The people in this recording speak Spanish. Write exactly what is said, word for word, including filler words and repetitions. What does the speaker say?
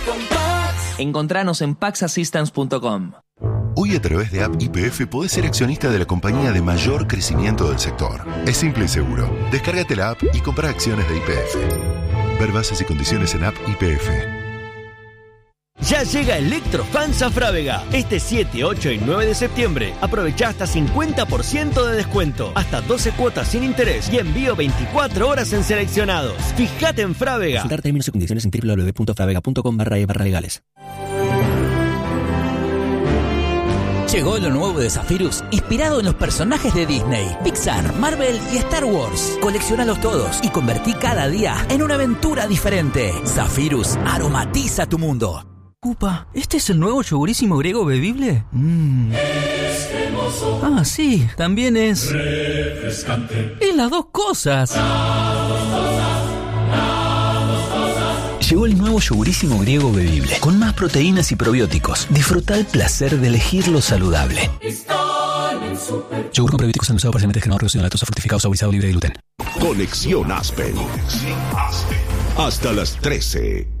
con Pax. Encontranos en pax assistance punto com. Hoy a través de App Y P F podés ser accionista de la compañía de mayor crecimiento del sector. Es simple y seguro. Descárgate la app y compra acciones de Y P F. Ver bases y condiciones en App Y P F. Ya llega Electrofans a Frávega. Este siete, ocho y nueve de septiembre. Aprovecha hasta cincuenta por ciento de descuento. Hasta doce cuotas sin interés y envío veinticuatro horas en seleccionados. Fíjate en Frávega. Consultar términos y condiciones en doble u doble u doble u punto fravega punto com barra e barra legales. Llegó lo nuevo de Zephyrus, inspirado en los personajes de Disney, Pixar, Marvel y Star Wars. Colecciónalos todos y convertí cada día en una aventura diferente. Zephyrus aromatiza tu mundo. Upa, ¿este es el nuevo yogurísimo griego bebible? Mm. Ah, sí, también es refrescante. Y las dos cosas. Las dos cosas, las dos cosas. Llegó el nuevo yogurísimo griego bebible, con más proteínas y probióticos. Disfruta el placer de elegir lo saludable. Yogur con probióticos anunciado parcialmente generado reducido en lactosa, fortificado, saborizado, libre de gluten. Conexión Aspen. Hasta las trece.